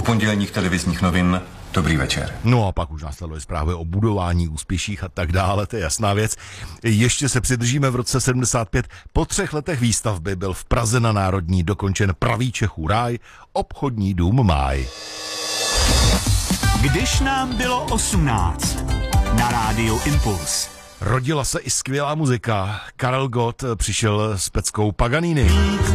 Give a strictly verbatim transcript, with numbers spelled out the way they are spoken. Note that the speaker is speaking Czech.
pondělních televizních novin. Dobrý večer. No a pak už následuje zprávy o budování, úspěších a tak dále, to je jasná věc. Ještě se přidržíme v roce sedmdesát pět. Po třech letech výstavby byl v Praze na Národní dokončen pravý Čechů ráj, obchodní dům Máj. Když nám bylo osmnáct, na rádiu Impuls. Rodila se i skvělá muzika. Karel Gott přišel s peckou Paganini.